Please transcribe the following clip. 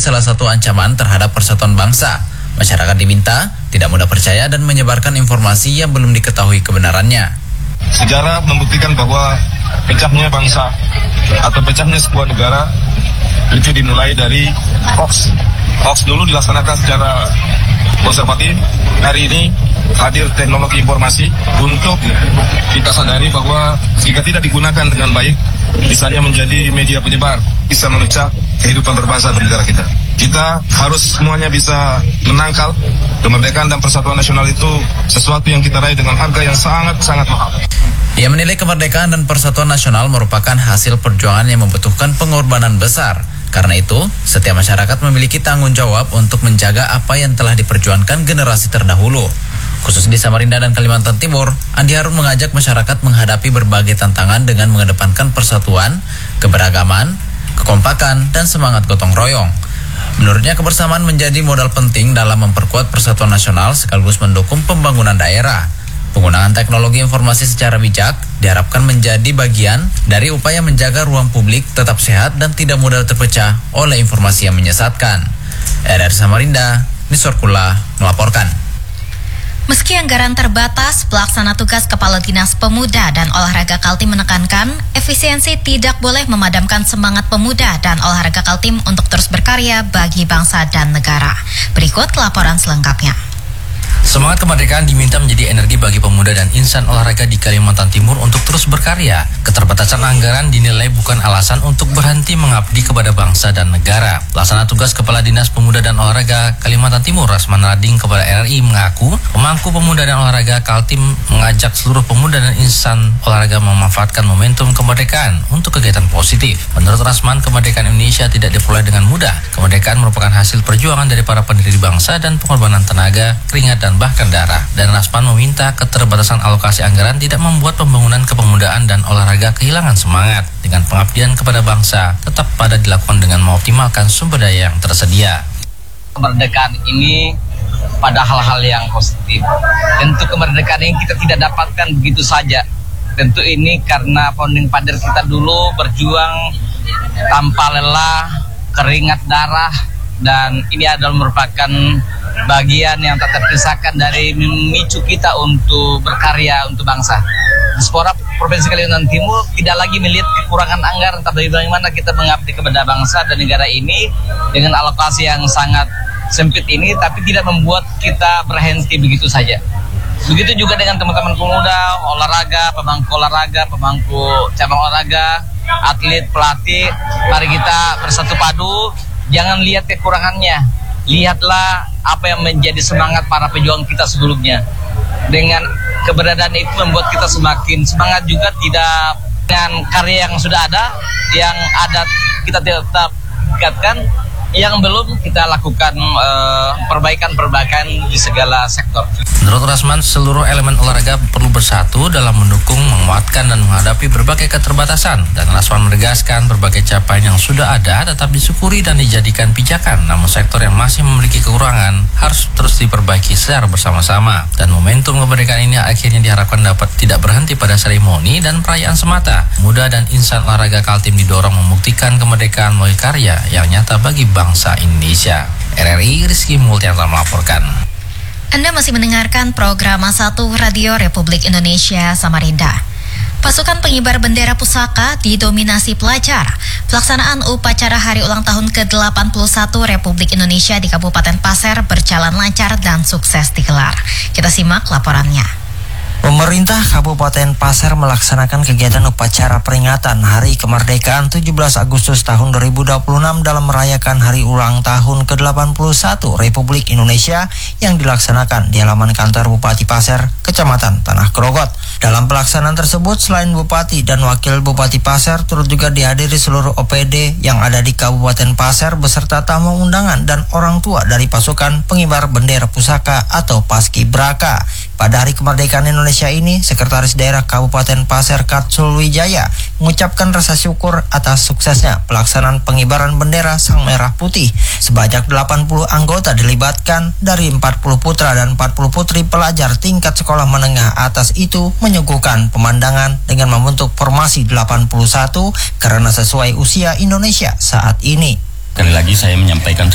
salah satu ancaman terhadap persatuan bangsa. Masyarakat diminta tidak mudah percaya dan menyebarkan informasi yang belum diketahui kebenarannya. Sejarah membuktikan bahwa pecahnya bangsa atau pecahnya sebuah negara itu dimulai dari hoax. Hoax dulu dilaksanakan secara konservatif. Hari ini hadir teknologi informasi untuk kita sadari bahwa jika tidak digunakan dengan baik, misalnya menjadi media penyebar, bisa memecah kehidupan berbangsa dan negara kita. Kita harus semuanya bisa menangkal kemerdekaan dan persatuan nasional itu sesuatu yang kita raih dengan harga yang sangat-sangat mahal. Ia menilai kemerdekaan dan persatuan nasional merupakan hasil perjuangan yang membutuhkan pengorbanan besar. Karena itu, setiap masyarakat memiliki tanggung jawab untuk menjaga apa yang telah diperjuangkan generasi terdahulu. Khusus di Samarinda dan Kalimantan Timur, Andi Harun mengajak masyarakat menghadapi berbagai tantangan dengan mengedepankan persatuan, keberagaman, kekompakan, dan semangat gotong royong. Menurutnya, kebersamaan menjadi modal penting dalam memperkuat persatuan nasional sekaligus mendukung pembangunan daerah. Penggunaan teknologi informasi secara bijak diharapkan menjadi bagian dari upaya menjaga ruang publik tetap sehat dan tidak mudah terpecah oleh informasi yang menyesatkan. RRI Samarinda, Nisorkula melaporkan. Meski anggaran terbatas, pelaksana tugas Kepala Dinas Pemuda dan Olahraga Kaltim menekankan efisiensi tidak boleh memadamkan semangat pemuda dan olahraga Kaltim untuk terus berkarya bagi bangsa dan negara. Berikut laporan selengkapnya. Semangat kemerdekaan diminta menjadi energi bagi pemuda dan insan olahraga di Kalimantan Timur untuk terus berkarya. Keterbatasan anggaran dinilai bukan alasan untuk berhenti mengabdi kepada bangsa dan negara. Pelaksana tugas Kepala Dinas Pemuda dan Olahraga Kalimantan Timur, Rasman Rading kepada RRI mengaku, pemangku pemuda dan olahraga Kaltim mengajak seluruh pemuda dan insan olahraga memanfaatkan momentum kemerdekaan untuk kegiatan positif. Menurut Rasman, kemerdekaan Indonesia tidak diperoleh dengan mudah. Kemerdekaan merupakan hasil perjuangan dari para pendiri bangsa dan pengorbanan tenaga, keringat, dan bahkan darah. Dan Rasman meminta keterbatasan alokasi anggaran tidak membuat pembangunan kepemudaan dan olahraga kehilangan semangat. Dengan pengabdian kepada bangsa tetap pada dilakukan dengan mengoptimalkan sumber daya yang tersedia. Kemerdekaan ini pada hal-hal yang positif. Tentu kemerdekaan ini kita tidak dapatkan begitu saja. Tentu ini karena founding father kita dulu berjuang tanpa lelah, keringat darah, dan ini adalah merupakan bagian yang tak terpisahkan dari memicu kita untuk berkarya untuk bangsa. Diaspora Provinsi Kalimantan Timur tidak lagi melihat kekurangan anggaran, tapi bagaimana kita mengabdi kepada bangsa dan negara ini dengan alokasi yang sangat sempit ini, tapi tidak membuat kita berhenti begitu saja. Begitu juga dengan teman-teman pemuda, olahraga, pemangku cabang olahraga, atlet, pelatih. Mari kita bersatu padu, jangan lihat kekurangannya. Lihatlah apa yang menjadi semangat para pejuang kita sebelumnya. Dengan keberadaan itu membuat kita semakin semangat juga, tidak dengan karya yang sudah ada, yang ada kita tetap tingkatkan, yang belum kita lakukan perbaikan di segala sektor. Menurut Rasman, seluruh elemen olahraga perlu bersatu dalam mendukung, menguatkan, dan menghadapi berbagai keterbatasan. Dan Rasman menegaskan berbagai capaian yang sudah ada tetap disyukuri dan dijadikan pijakan. Namun sektor yang masih memiliki kekurangan harus terus diperbaiki secara bersama-sama. Dan momentum kemerdekaan ini akhirnya diharapkan dapat tidak berhenti pada seremoni dan perayaan semata. Muda dan insan olahraga Kaltim didorong membuktikan kemerdekaan melalui karya yang nyata bagi bangsa Indonesia. RRI Rizky Multianto melaporkan. Anda masih mendengarkan program 1 Radio Republik Indonesia Samarinda. Pasukan pengibar bendera pusaka didominasi pelajar. Pelaksanaan upacara hari ulang tahun ke-81 Republik Indonesia di Kabupaten Pasir berjalan lancar dan sukses digelar. Kita simak laporannya. Pemerintah Kabupaten Pasir melaksanakan kegiatan upacara peringatan Hari Kemerdekaan 17 Agustus tahun 2026 dalam merayakan Hari Ulang Tahun ke-81 Republik Indonesia yang dilaksanakan di halaman kantor Bupati Pasir, Kecamatan Tanah Grogot. Dalam pelaksanaan tersebut, selain Bupati dan Wakil Bupati Pasir, turut juga dihadiri seluruh OPD yang ada di Kabupaten Pasir beserta tamu undangan dan orang tua dari pasukan pengibar bendera pusaka atau Paskibraka. Pada Hari Kemerdekaan Indonesia ini, Sekretaris Daerah Kabupaten Pasir Katsul Wijaya mengucapkan rasa syukur atas suksesnya pelaksanaan pengibaran bendera Sang Merah Putih. Sebanyak 80 anggota dilibatkan dari 40 putra dan 40 putri pelajar tingkat sekolah menengah atas itu menyuguhkan pemandangan dengan membentuk formasi 81 karena sesuai usia Indonesia saat ini. Sekali lagi saya menyampaikan